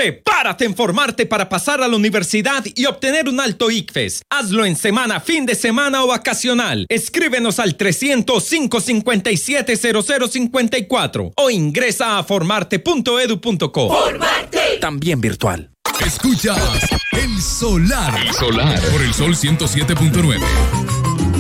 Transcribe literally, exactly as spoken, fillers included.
Prepárate en formarte para pasar a la universidad y obtener un alto I C F E S. Hazlo en semana, fin de semana o vacacional. Escríbenos al trescientos, cinco cincuenta y siete, cero cero cincuenta y cuatro o ingresa a formarte punto edu punto co. ¡Formarte! También virtual. Escuchas El Solar. El Solar por el Sol ciento siete punto nueve.